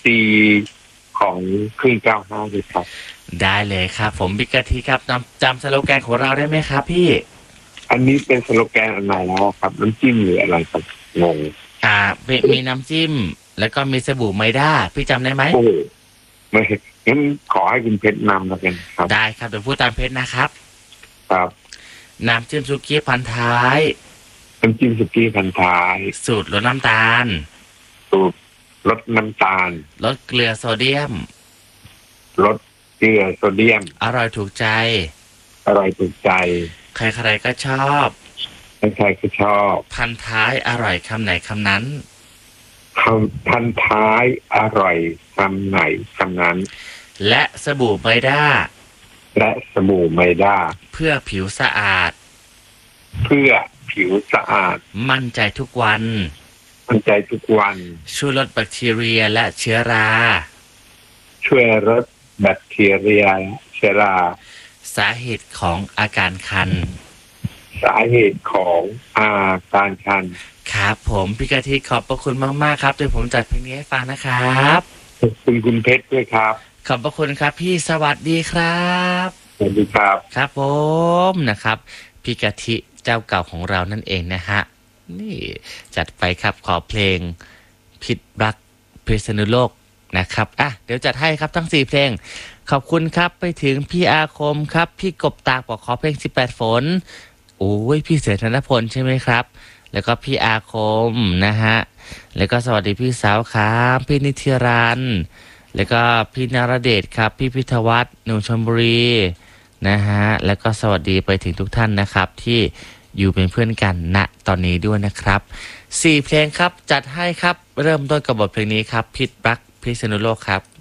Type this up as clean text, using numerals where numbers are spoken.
ตีของคลื่น95ด้วยครับได้เลยครับผมพี่กะทิครับจำสโลแกนของเราได้ไหมครับพี่อันนี้เป็นสโลแกนอันไหนแล้วครับน้ำจิ้มหรืออะไรครับงงมีน้ำจิ้มแล้วก็มีสบู่ไมด้าพี่จำได้ไหมโอ้ไม่งั้นขอให้คุณเพชรนำแล้วกันครับได้ครับเดี๋ยวพูดตามเพชรนะครับครับน้ำจิ้มซุกี้พันท้ายน้ำจิ้มสุกี้พันท้ายสูตรลดน้ำตาลสูตรลดน้ำตาลลดเกลือโซเดียมลดเกลือโซเดียมอร่อยถูกใจอร่อยถูกใจใครๆก็ชอบใครๆก็ชอบพันท้ายอร่อยคำไหนคำนั้นพันท้ายอร่อยคำไหนคำนั้นและสบู่ไมด้าและสบู่ไมด้าเพื่อผิวสะอาดเพื่อผิวสะอาดมั่นใจทุกวันมั่นใจทุกวันช่วยลดแบคทีเรียและเชื้อราช่วยลดแบคทีเรียเชื้อราสาเหตุของอาการคันสาเหตุของอาการคันครับผมพี่กะทิขอบพระคุณมากๆครับเดี๋ยวผมจัดเพลงนี้ให้ฟังนะครับขอบคุณคุณเพชรด้วยครับขอบพระคุณครับพี่สวัสดีครับสวัสดีครับครับผมนะครับพี่กะทิเจ้าเก่าของเรานั่นเองนะฮะนี่จัดไปครับขอเพลงพิษรักพิษณุโลกนะครับเดี๋ยวจัดให้ครับทั้ง4เพลงขอบคุณครับไปถึงพี่อาคมครับพี่กบตากบอกขอเพลง18ฝนโอ้ยพี่เสือธนพลใช่ไหมครับแล้วก็พี่อาคมนะฮะแล้วก็สวัสดีพี่สาวครับพี่นิธิรันแล้วก็พี่นรเดชครับพี่พิทวัฒน์หนุ่มชลบุรีนะฮะแล้วก็สวัสดีไปถึงทุกท่านนะครับที่อยู่เป็นเพื่อนกันณตอนนี้ด้วยนะครับ4เพลงครับจัดให้ครับเริ่มต้นกับบทเพลงนี้ครับพิษรักพิษณุโลกครับ